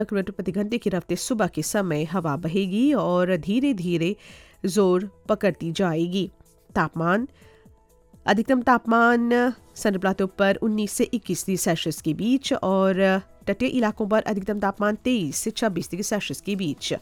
Kilometre प्रति घंटे की रफ्ते सुबह के समय हवा बहेगी और धीरे धीरे जोर पकड़ती जाएगी। तापमान अधिकतम तापमान सन प्लाटो पर 19 से 21 डिग्री सेल्सियस के बीच और तटीय इलाकों पर अधिकतम तापमान 23 से 26 डिग्री सेल्सियस के बीच।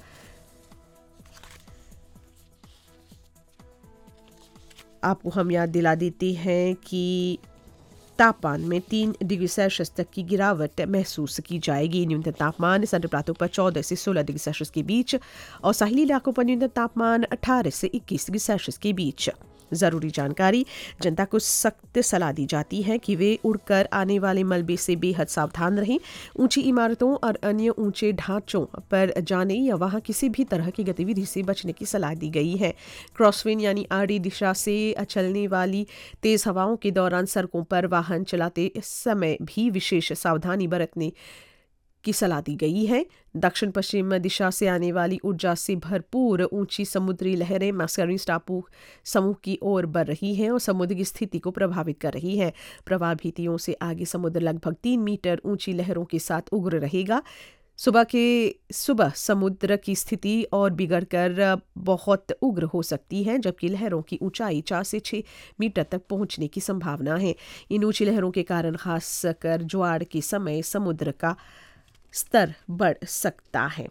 आपको हम याद दिला देते हैं कि तापमान में 3 डिग्री सेल्सियस तक की गिरावट महसूस की जाएगी। न्यूनतम तापमान सन प्लाटो पर 14 से 16 डिग्री सेल्सियस के बीच और साहिली इलाकों पर न्यूनतम तापमान 18 से 21 डिग्री सेल्सियस के बीच। ज़रूरी जानकारी, जनता को सख्त सलाह दी जाती है कि वे उड़कर आने वाले मलबे से बेहद सावधान रहें। ऊंची इमारतों और अन्य ऊंचे ढांचों पर जाने या वहां किसी भी तरह की गतिविधि से बचने की सलाह दी गई है। क्रॉसविंड यानी आड़ी दिशा से चलने वाली तेज हवाओं के दौरान सड़कों पर वाहन चलाते समय भी विशेष सावधानी बरतने की सलाह दी गई है। दक्षिण पश्चिम दिशा से आने वाली ऊर्जा से भरपूर ऊंची समुद्री लहरें मैस्करीज टापू समूह की ओर बढ़ रही हैं और समुद्र की स्थिति को प्रभावित कर रही है। प्रवाह भीतियों से आगे समुद्र लगभग 3 मीटर ऊंची लहरों के साथ उग्र रहेगा। सुबह समुद्र की स्थिति और बिगड़कर बहुत उग्र हो सकती है, जबकि लहरों की ऊंचाई 4 से 6 मीटर तक पहुंचने की संभावना है। इन ऊंची लहरों के कारण खासकर ज्वार के समय समुद्र का स्तर बढ़ सकता है।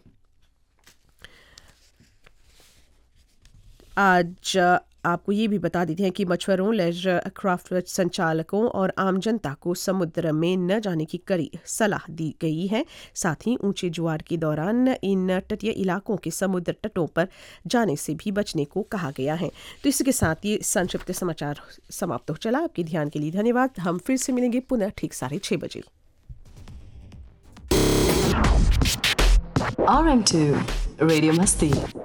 आज आपको ये भी बता देते हैं कि मछुआरों, लेजर क्राफ्ट संचालकों और आम जनता को समुद्र में न जाने की कड़ी सलाह दी गई है। साथ ही ऊंचे ज्वार के दौरान इन तटीय इलाकों के समुद्र तटों पर जाने से भी बचने को कहा गया है। तो इसके साथ ये संक्षिप्त समाचार समाप्त हो चला। आपके ध्यान के लिए धन्यवाद। हम फिर से मिलेंगे पुनः ठीक 6:30 बजे। RM2 Radio Masti